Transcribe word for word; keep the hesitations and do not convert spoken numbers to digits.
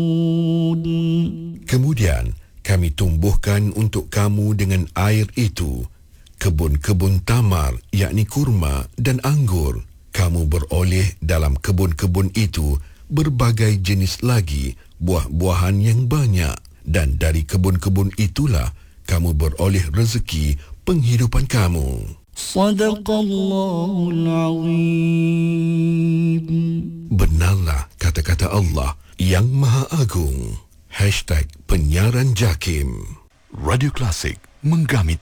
Kemudian kami tumbuhkan untuk kamu dengan air itu kebun-kebun tamar, yakni kurma dan anggur. Kamu beroleh dalam kebun-kebun itu berbagai jenis lagi buah-buahan yang banyak, dan dari kebun-kebun itulah kamu beroleh rezeki penghidupan kamu. Sadaqallahul Azim. Benarlah kata-kata Allah yang Maha Agung. Hashtag Penyiaran Jakim. Radio Klasik menggamit